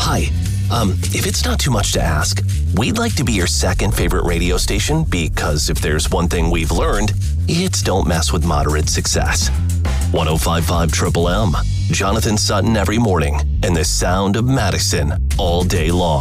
Hi. If it's not too much to ask, we'd like to be your second favorite radio station because if there's one thing we've learned, it's don't mess with moderate success. 105.5 Triple M, Jonathan Sutton every morning, and the sound of Madison all day long.